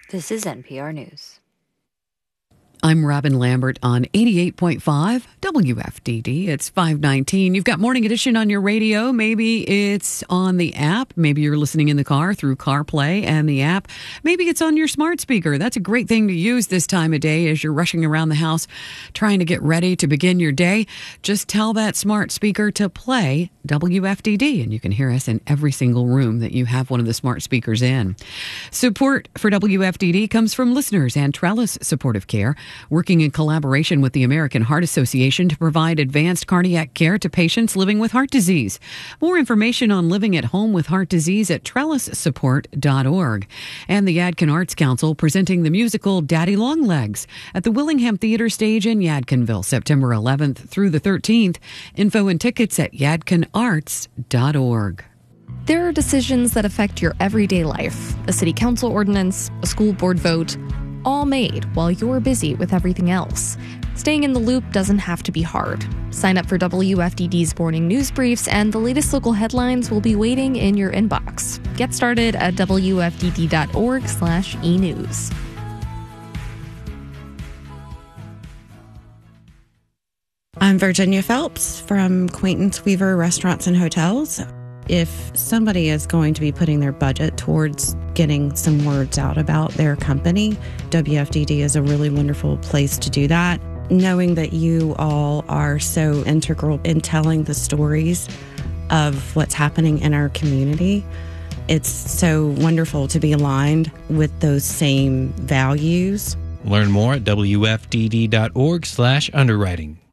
This is NPR News. I'm Robin Lambert on 88.5 WFDD. It's 5:19. You've got Morning Edition on your radio. Maybe it's on the app. Maybe you're listening in the car through CarPlay and the app. Maybe it's on your smart speaker. That's a great thing to use this time of day as you're rushing around the house trying to get ready to begin your day. Just tell that smart speaker to play WFDD, and you can hear us in every single room that you have one of the smart speakers in. Support for WFDD comes from listeners and Trellis Supportive Care, working in collaboration with the American Heart Association to provide advanced cardiac care to patients living with heart disease. More information on living at home with heart disease at trellissupport.org. And the Yadkin Arts Council presenting the musical Daddy Longlegs at the Willingham Theater Stage in Yadkinville, September 11th through the 13th. Info and tickets at yadkinarts.org. There are decisions that affect your everyday life. A city council ordinance, a school board vote, all made while you're busy with everything else. Staying in the loop doesn't have to be hard. Sign up for WFDD's morning news briefs, and the latest local headlines will be waiting in your inbox. Get started at wfdd.org/enews. I'm Virginia Phelps from Quaintance Weaver Restaurants and Hotels. If somebody is going to be putting their budget towards getting some words out about their company, WFDD is a really wonderful place to do that. Knowing that you all are so integral in telling the stories of what's happening in our community, it's so wonderful to be aligned with those same values. Learn more at WFDD.org/underwriting.